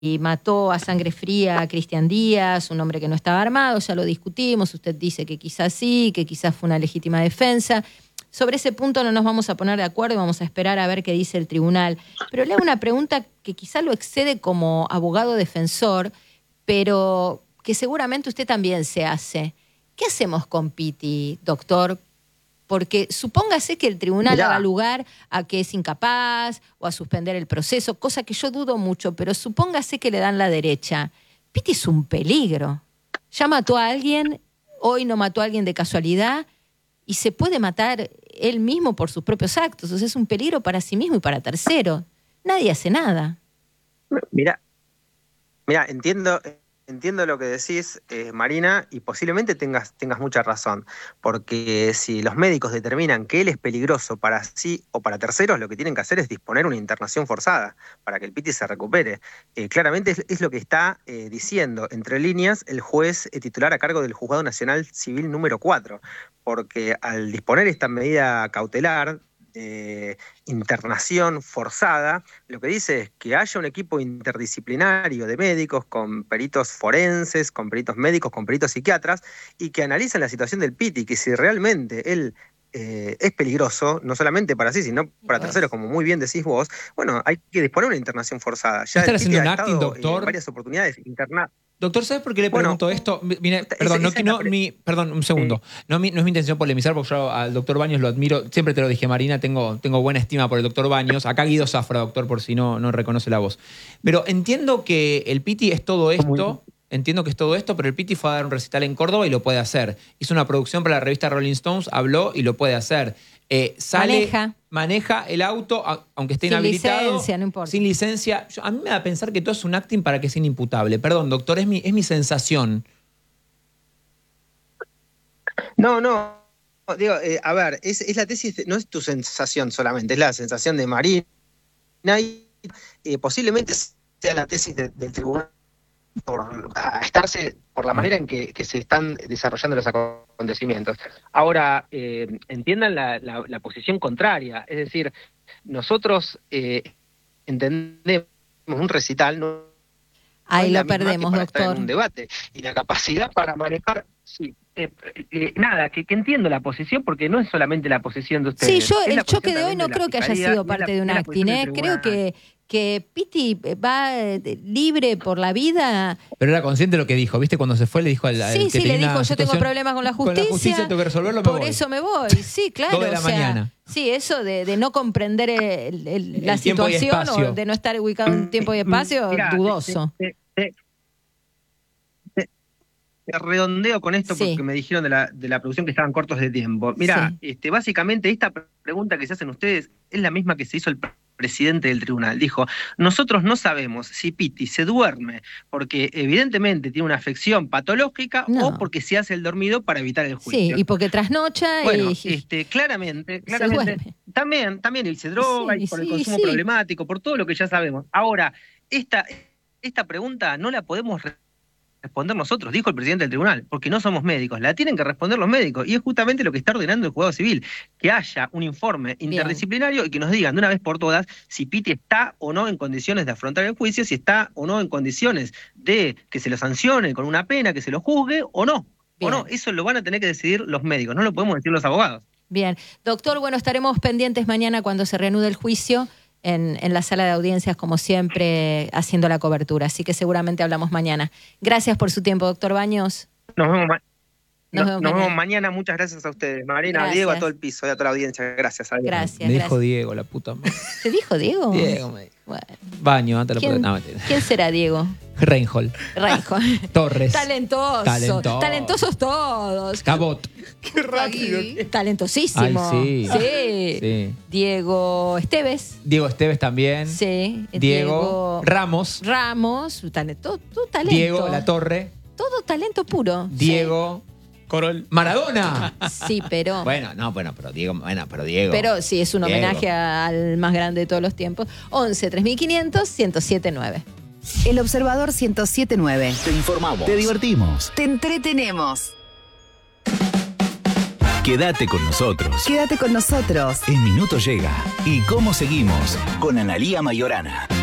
y mató a sangre fría a Cristian Díaz, un hombre que no estaba armado, ya lo discutimos, usted dice que quizás sí, que quizás fue una legítima defensa. Sobre ese punto no nos vamos a poner de acuerdo y vamos a esperar a ver qué dice el tribunal. Pero le hago una pregunta que quizás lo excede como abogado defensor, pero que seguramente usted también se hace. ¿Qué hacemos con Pitti, doctor? Porque supóngase que el tribunal haga lugar a que es incapaz o a suspender el proceso, cosa que yo dudo mucho, pero supóngase que le dan la derecha. Pitti es un peligro. Ya mató a alguien, hoy no mató a alguien de casualidad y se puede matar él mismo por sus propios actos. O sea, es un peligro para sí mismo y para terceros. Nadie hace nada. Mira, entiendo lo que decís, Marina, y posiblemente tengas mucha razón, porque si los médicos determinan que él es peligroso para sí o para terceros, lo que tienen que hacer es disponer una internación forzada para que el Pitti se recupere. Claramente es lo que está diciendo, entre líneas, el juez titular a cargo del Juzgado Nacional Civil número 4, porque al disponer esta medida cautelar, internación forzada, lo que dice es que haya un equipo interdisciplinario de médicos con peritos forenses, con peritos médicos, con peritos psiquiatras, y que analicen la situación del Pitti, que si realmente él es peligroso, no solamente para sí, sino para terceros, como muy bien decís vos, bueno, hay que disponer una internación forzada. Ya ¿Están el Pitti haciendo un ha acting, estado doctor? en varias oportunidades internado. Doctor, ¿sabes por qué le pregunto esto? Mire, perdón, perdón, un segundo. No es mi intención polemizar, porque yo al doctor Baños lo admiro. Siempre te lo dije, Marina, tengo buena estima por el doctor Baños. Acá Guido Zafra, doctor, por si no reconoce la voz. Pero entiendo que el Pitti es todo esto. Entiendo que es todo esto, pero el Pitti fue a dar un recital en Córdoba y lo puede hacer. Hizo una producción para la revista Rolling Stones, habló y lo puede hacer. Maneja el auto, aunque esté inhabilitado. Sin licencia, no importa. Sin licencia. A mí me da a pensar que todo es un acting para que sea inimputable. Perdón, doctor, es mi sensación. No, digo, a ver, es la tesis, no es tu sensación solamente, es la sensación de Marina y posiblemente sea la tesis del tribunal por la manera en que se están desarrollando los acontecimientos. Ahora, entiendan la posición contraria, es decir, nosotros entendemos un recital, no ahí es lo la misma perdemos, que para doctor. estar en un debate, y la capacidad para manejar, sí. Nada, que entiendo la posición, porque no es solamente la posición de ustedes. Sí, yo el choque de hoy no creo que haya sido parte de un acting, creo que Pitti va libre por la vida. Pero era consciente de lo que dijo, ¿viste? Cuando se fue le dijo al que sí, le dijo, yo tengo problemas con la justicia, tengo que resolverlo, por eso me voy. Sí, claro. 2 de la mañana. Sí, eso de no comprender la situación o de no estar ubicado en tiempo y espacio, dudoso. Redondeo con esto porque me dijeron de la producción que estaban cortos de tiempo. Mira, básicamente esta pregunta que se hacen ustedes es la misma que se hizo el presidente del tribunal. Dijo, nosotros no sabemos si Pitti se duerme porque evidentemente tiene una afección patológica o porque se hace el dormido para evitar el juicio. Sí, y porque trasnocha claramente también y se droga y por el consumo problemático, por todo lo que ya sabemos. Ahora, esta pregunta no la podemos responder nosotros, dijo el presidente del tribunal, porque no somos médicos, la tienen que responder los médicos, y es justamente lo que está ordenando el juzgado civil, que haya un informe interdisciplinario y que nos digan de una vez por todas si Pitti está o no en condiciones de afrontar el juicio, si está o no en condiciones de que se lo sancione con una pena, que se lo juzgue o no. Eso lo van a tener que decidir los médicos, no lo podemos decir los abogados. Bien, doctor, bueno, estaremos pendientes mañana cuando se reanude el juicio en la sala de audiencias, como siempre, haciendo la cobertura. Así que seguramente hablamos mañana. Gracias por su tiempo, doctor Baños. Nos vemos mañana. Muchas gracias a ustedes, Marina, a Diego, a todo el piso y a toda la audiencia. Gracias. Adiós. Gracias. Me dijo Diego, la puta madre. ¿Te dijo Diego? Diego me dijo. Bueno. Baño, antes la puta. No, ¿Quién será Diego? Reinhold. Torres. Talentosos todos. Cabot. Qué rápido. Talentosísimo. Ay, sí. Diego Esteves. Diego Esteves también. Sí. Diego Ramos. Talento. Diego Latorre. Todo talento puro. Diego Corol. Maradona. Sí, pero... pero Diego. Pero sí, es un homenaje al más grande de todos los tiempos. 11-3500-1079. El Observador 1079. Te informamos. Te divertimos. Te entretenemos. Quédate con nosotros. Quédate con nosotros. El minuto llega. ¿Y cómo seguimos? Con Analía Mayorana.